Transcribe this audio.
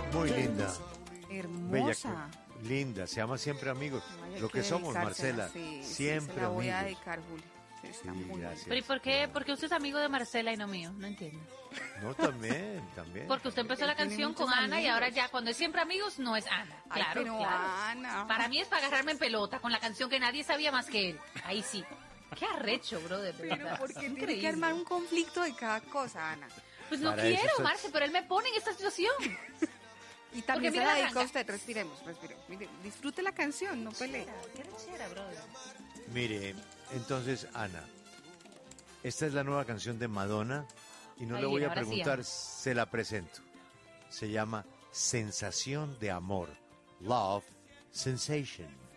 Muy linda. Hermosa. Linda, se llama Siempre Amigos. Ay, hay Lo que somos, dedicársela, Marcela. sí, Siempre se la voy a amigos. dedicar, Julio. Sí, está Sí, muy bien. gracias. Pero ¿y por qué? Porque usted es amigo de Marcela y no mío, no entiendo. No, también, también. Porque usted empezó la Tiene canción muchos con Ana y amigos. ahora ya cuando es siempre amigos no es Ana. Ay, Claro, pero claro. Ana. Para mí es para agarrarme en pelota con la canción que nadie sabía más que él. Ahí sí. Qué arrecho, brother. de Pero verdad. porque tiene Increíble. que armar un conflicto de cada cosa, Ana. Pues no Para eso quiero, está- Marce, pero él me pone en esta situación. Y también Porque se la mira, dedico a arranca. usted. Respiremos. Mire, disfrute la canción, no pelee. Qué arrechera, brother. Mire, entonces, Ana, esta es la nueva canción de Madonna y no Ahí le voy viene, a ahora sí, preguntar, Ana. se la presento. Se llama Sensación de Amor. Love Sensation.